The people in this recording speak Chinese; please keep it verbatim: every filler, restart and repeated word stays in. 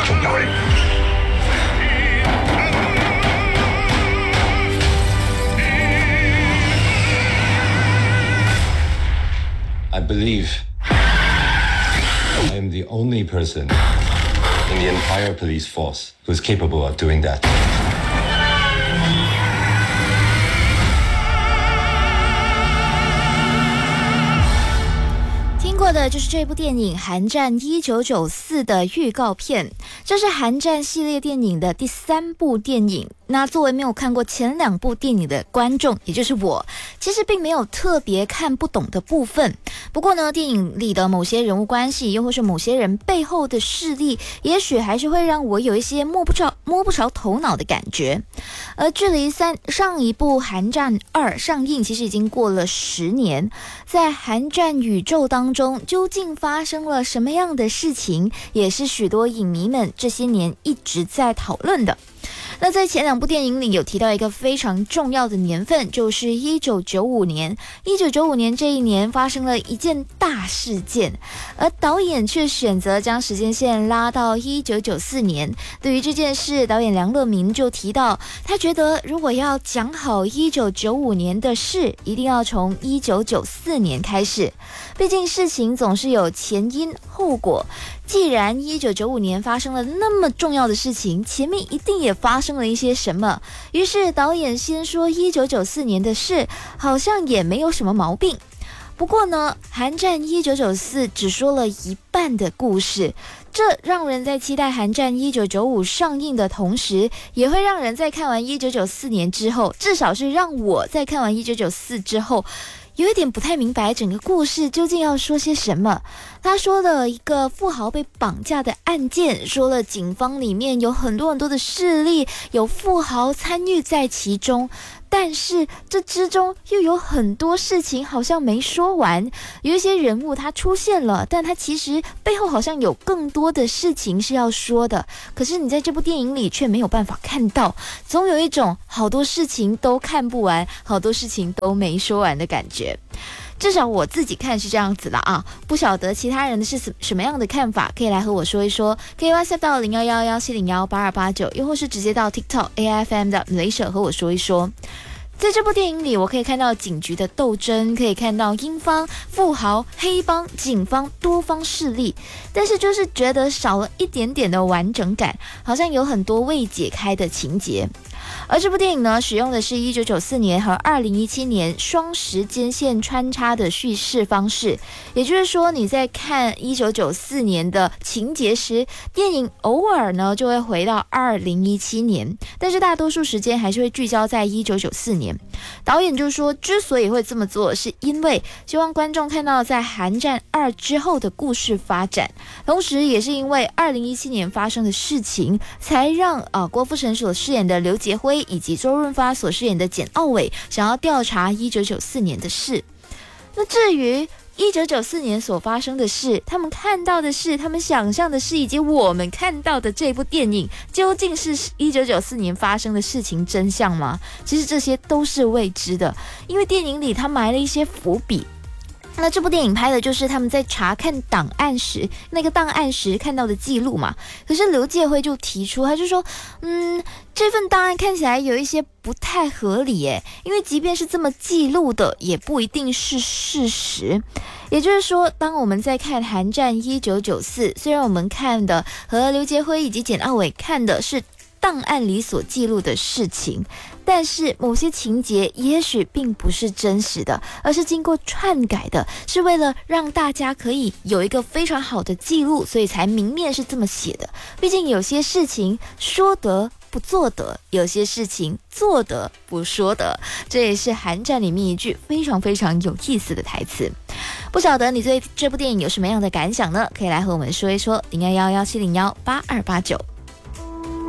重要。I believe I am the only person in the entire police force who is capable of doing that. 听过的就是这部电影《寒战一九九四》的预告片，这是寒战系列电影的第三部电影。那作为没有看过前两部电影的观众，也就是我，其实并没有特别看不懂的部分。不过呢，电影里的某些人物关系，又或是某些人背后的势力，也许还是会让我有一些摸不着摸不着头脑的感觉。而距离三上一部《寒战二》上映，其实已经过了十年。在寒战宇宙当中，究竟发生了什么样的事情，也是许多影迷们这些年一直在讨论的。那在前两部电影里有提到一个非常重要的年份，就是一九九五年。一九九五年这一年发生了一件大事件，而导演却选择将时间线拉到一九九四年。对于这件事，导演梁乐民就提到，他觉得如果要讲好一九九五年的事，一定要从一九九四年开始。毕竟事情总是有前因后果，既然一九九五年发生了那么重要的事情，前面一定也发生了一些什么。于是导演先说一九九四年的事，好像也没有什么毛病。不过呢，寒战一九九四只说了一半的故事，这让人在期待寒战一九九五上映的同时，也会让人在看完一九九四年之后，至少是让我在看完一九九四之后，有一点不太明白整个故事究竟要说些什么。他说了一个富豪被绑架的案件，说了警方里面有很多很多的势力，有富豪参与在其中，但是这之中又有很多事情好像没说完。有一些人物他出现了，但他其实背后好像有更多的事情是要说的，可是你在这部电影里却没有办法看到，总有一种好多事情都看不完，好多事情都没说完的感觉。至少我自己看是这样子的啊，不晓得其他人的是什么样的看法，可以来和我说一说，可以 WhatsApp 到零一一一七零一八二八九，又或是直接到 TikTok A F M 的 Malaysia 和我说一说。在这部电影里，我可以看到警局的斗争，可以看到英方、富豪、黑帮、警方多方势力，但是就是觉得少了一点点的完整感，好像有很多未解开的情节。而这部电影呢，使用的是一九九四年和二零一七年双时间线穿插的叙事方式，也就是说你在看一九九四年的情节时，电影偶尔呢就会回到二零一七年，但是大多数时间还是会聚焦在一九九四年。导演就说，之所以会这么做，是因为希望观众看到在寒战二之后的故事发展，同时也是因为二零一七年发生的事情，才让呃郭富城所饰演的刘杰辉以及周润发所饰演的简奥伟想要调查一九九四年的事。那至于一九九四年所发生的事，他们看到的事，他们想象的事，以及我们看到的这部电影究竟是一九九四年发生的事情真相吗？其实这些都是未知的，因为电影里他埋了一些伏笔。那这部电影拍的就是他们在查看档案时，那个档案时看到的记录嘛。可是刘介辉就提出，他就说，嗯，这份档案看起来有一些不太合理耶，因为即便是这么记录的，也不一定是事实。也就是说，当我们在看《寒战一九九四》，虽然我们看的和刘杰辉以及简奥伟看的是档案里所记录的事情，但是某些情节也许并不是真实的，而是经过篡改的，是为了让大家可以有一个非常好的记录，所以才明面是这么写的。毕竟有些事情说得不做得，有些事情做得不说得，这也是寒战里面一句非常非常有意思的台词。不晓得你对这部电影有什么样的感想呢？可以来和我们说一说，零一一一七零一八二八九。